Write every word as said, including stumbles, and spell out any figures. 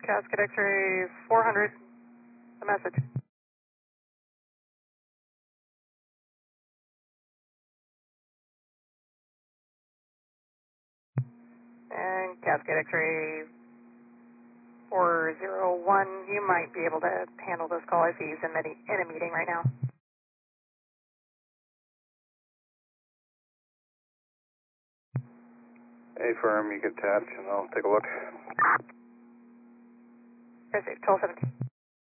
Cascade X-ray four hundred, the message. And Cascade X-ray four zero one, you might be able to handle this call. I see he's in, medi- in a meeting right now. A firm, you get tapped and I'll take a look. Yes, twelve seventeen.